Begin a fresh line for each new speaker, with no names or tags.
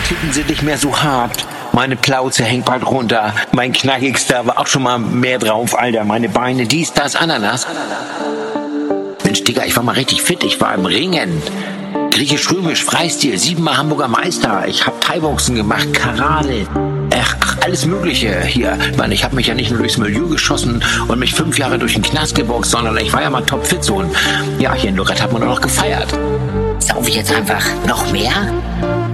Titten sind nicht mehr so hart. Meine Plauze hängt bald runter. Mein Knackigster war auch schon mal mehr drauf, Alter. Meine Beine, dies, das, Ananas. Mensch, Digga, ich war mal richtig fit. Ich war im Ringen. Griechisch-Römisch, Freistil, 7-mal Hamburger Meister. Ich hab Thai-Boxen gemacht, Karate. Ach, alles Mögliche hier. Ich meine, ich habe mich ja nicht nur durchs Milieu geschossen und mich 5 Jahre durch den Knast geboxt, sondern ich war ja mal topfit so. Und ja, hier in Lorette hat man auch noch gefeiert.
Sauf ich jetzt einfach noch mehr?